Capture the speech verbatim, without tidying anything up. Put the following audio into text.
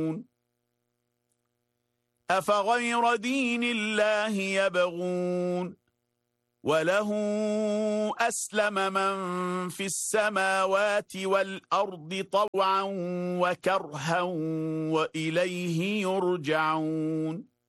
أفغير دين الله يبغون وله أسلم من في السماوات والأرض طوعا وكرها وإليه يرجعون.